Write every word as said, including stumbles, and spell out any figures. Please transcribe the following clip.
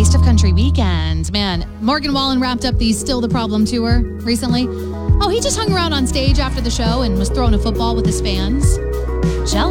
Taste of Country Weekend. Man, Morgan Wallen wrapped up the Still the Problem tour recently. Oh, he just hung around on stage after the show and was throwing a football with his fans. Jealous.